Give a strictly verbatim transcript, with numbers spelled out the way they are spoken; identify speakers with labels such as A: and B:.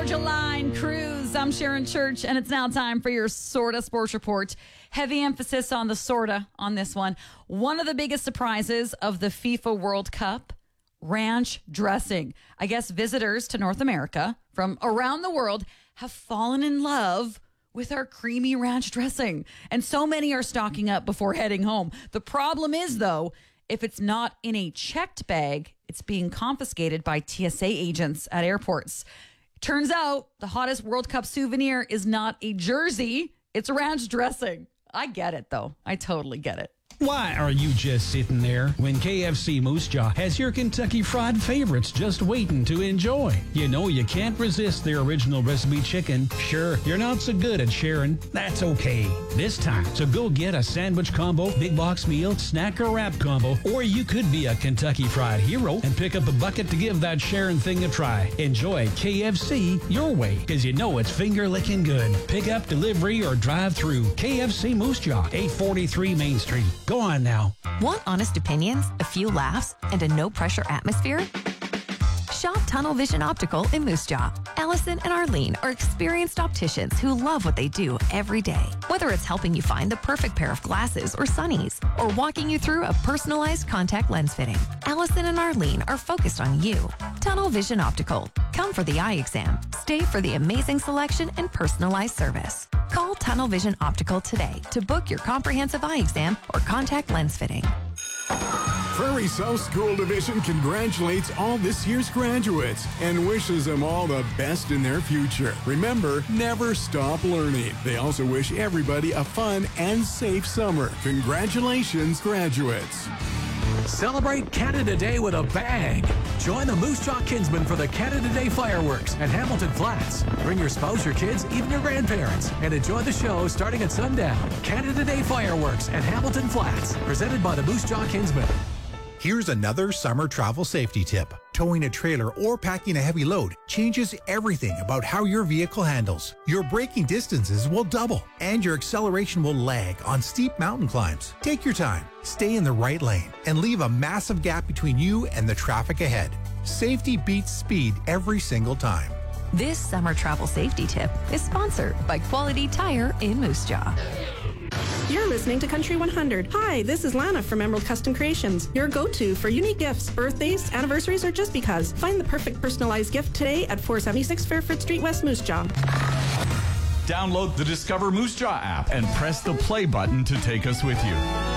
A: Georgia Line Cruise. I'm Sharon Church, and it's now time for your Sorta Sports Report. Heavy emphasis on the sorta on this one. One of the biggest surprises of the FIFA World Cup, ranch dressing. I guess visitors to North America from around the world have fallen in love with our creamy ranch dressing. And so many are stocking up before heading home. The problem is, though, if it's not in a checked bag, it's being confiscated by T S A agents at airports. Turns out the hottest World Cup souvenir is not a jersey, it's ranch dressing. I get it, though. I totally get it.
B: Why are you just sitting there when K F C Moose Jaw has your Kentucky Fried favorites just waiting to enjoy? You know you can't resist their original recipe chicken. Sure, you're not so good at sharing. That's okay. This time, so go get a sandwich combo, big box meal, snack or wrap combo, or you could be a Kentucky Fried hero and pick up a bucket to give that sharing thing a try. Enjoy K F C your way, because you know it's finger-licking good. Pick up, delivery, or drive through. K F C Moose Jaw, eight forty-three Main Street. Go on now.
C: Want honest opinions, a few laughs, and a no-pressure atmosphere? Shop Tunnel Vision Optical in Moose Jaw. Allison and Arlene are experienced opticians who love what they do every day. Whether it's helping you find the perfect pair of glasses or sunnies, or walking you through a personalized contact lens fitting, Allison and Arlene are focused on you. Tunnel Vision Optical. Come for the eye exam. Stay for the amazing selection and personalized service. Call Tunnel Vision Optical today to book your comprehensive eye exam or contact lens fitting.
D: Prairie South School Division congratulates all this year's graduates and wishes them all the best in their future. Remember, never stop learning. They also wish everybody a fun and safe summer. Congratulations, graduates.
E: Celebrate Canada Day with a bang. Join the Moose Jaw Kinsmen for the Canada Day fireworks at Hamilton Flats. Bring your spouse, your kids, even your grandparents, and enjoy the show starting at sundown. Canada Day fireworks at Hamilton Flats, presented by the Moose Jaw Kinsmen.
F: Here's another summer travel safety tip. Towing a trailer or packing a heavy load changes everything about how your vehicle handles. Your braking distances will double, and your acceleration will lag on steep mountain climbs. Take your time, stay in the right lane, and leave a massive gap between you and the traffic ahead. Safety beats speed every single time.
C: This summer travel safety tip is sponsored by Quality Tire in Moose Jaw.
G: You're listening to Country one hundred. Hi, this is Lana from Emerald Custom Creations, your go-to for unique gifts, birthdays, anniversaries, or just because. Find the perfect personalized gift today at four seventy-six Fairfoot Street, West Moose Jaw.
H: Download the Discover Moose Jaw app and press the play button to take us with you.